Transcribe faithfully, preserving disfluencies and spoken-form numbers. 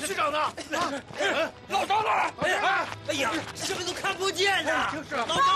区长呢？ 老张呢？哎呀，哎呀，什么都看不见呐！老张。